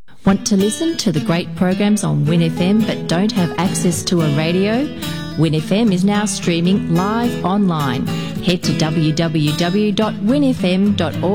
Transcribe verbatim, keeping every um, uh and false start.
Want to listen to the great programs on Win F M but don't have access to a radio? Win F M is now streaming live online. Head to w w w dot win f m dot org